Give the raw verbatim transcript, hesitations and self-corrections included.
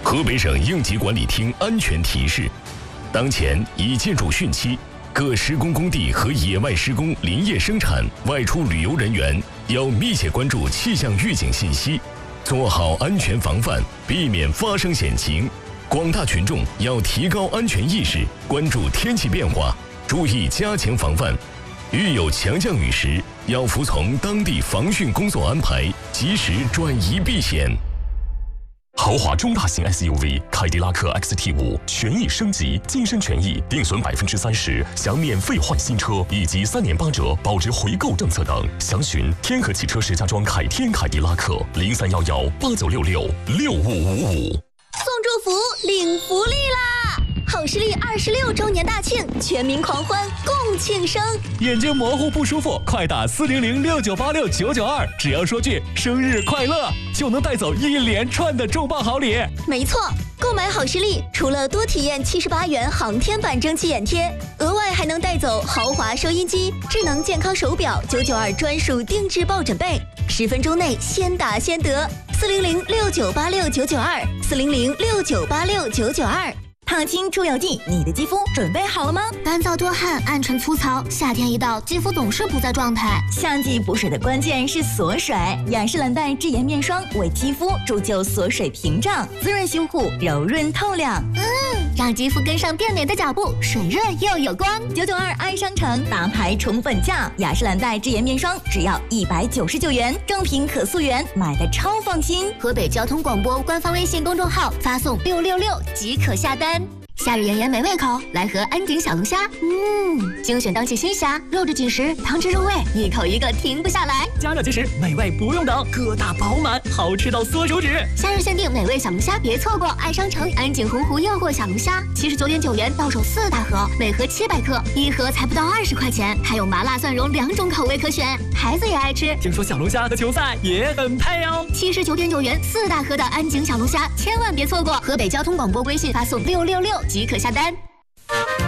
河北省应急管理厅安全提示：当前已进入汛期，各施工工地和野外施工、林业生产、外出旅游人员要密切关注气象预警信息，做好安全防范，避免发生险情。广大群众要提高安全意识，关注天气变化，注意加强防范。遇有强降雨时，要服从当地防汛工作安排，及时转移避险。 豪华中大型 S U V 凯迪拉克 X T 五权益升级，晋升权益定损百分之三十，享免费换新车以及三年八折保值回购政策等。详询天河汽车石家庄凯天凯迪拉克零三幺幺八九六六六五五五。 送祝福，领福利啦！好视力二十六周年大庆，全民狂欢，共庆生。 眼睛模糊不舒服，快打四零零六九八六九九二，只要说句生日快乐，就能带走一连串的重磅好礼。 没错，购买好视力，除了多体验七十八元航天版蒸汽眼贴，额外还能带走豪华收音机、智能健康手表、九九二专属定制抱枕被，十分钟内先打先得。四零零六九八六九九二，四零零六九八六九九二。 烫青出油剂，你的肌肤准备好了吗？ 干燥多汗、暗沉粗糙，夏天一到，肌肤总是不在状态。 夏季补水的关键是锁水，雅诗兰黛智颜面霜为肌肤铸就锁水屏障，滋润修护，柔润透亮。 嗯，让肌肤跟上变美的脚步，水润又有光。 九九二 i 商城大牌宠粉价，雅诗兰黛智颜面霜只要一百九十九元，正品可溯源，买的超放心。 河北交通广播官方微信公众号发送六六六即可下单。夏日炎炎没胃口，来盒安井小龙虾。嗯，精选当季新虾，肉质紧实，汤汁入味，一口一个停不下来。 加热即食，美味不用等，疙瘩饱满，好吃到缩手指。 夏日限定美味小龙虾，别错过！爱商城安井洪湖诱惑小龙虾，七十九点九元到手四大盒，每盒七百克，一盒才不到二十块钱，还有麻辣蒜蓉两种口味可选，孩子也爱吃。 听说小龙虾和球赛也很配哦。 七十九点九元四大盒的安井小龙虾，千万别错过！河北交通广播微信发送六六六即可下单。